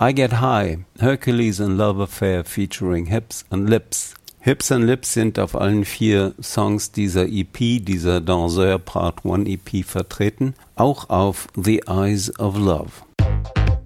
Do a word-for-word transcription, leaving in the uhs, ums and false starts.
I Get High, Hercules and Love Affair featuring Hips and Lips. Hips and Lips sind auf allen vier Songs dieser E P, dieser Danseur Part eins E P vertreten, auch auf The Eyes of Love.